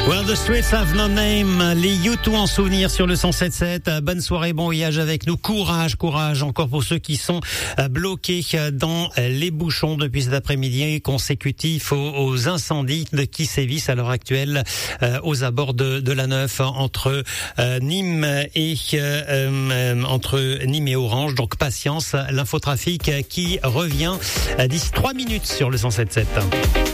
Well, the streets have no name. Les U2 en souvenir sur le 107.7. Bonne soirée, bon voyage avec nous. Courage encore pour ceux qui sont bloqués dans les bouchons depuis cet après-midi consécutif aux incendies qui sévissent à l'heure actuelle aux abords de la Neuf entre Nîmes et Orange. Donc patience, l'infotrafic qui revient d'ici 3 minutes sur le 107.7.